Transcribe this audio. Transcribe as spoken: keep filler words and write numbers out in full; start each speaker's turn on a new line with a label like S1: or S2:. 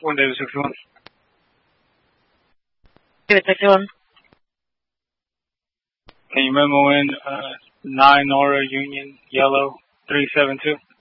S1: one David sixty-one.
S2: David sixty-one.
S1: Can you memo in uh, nine Nora Union Yellow three seven two?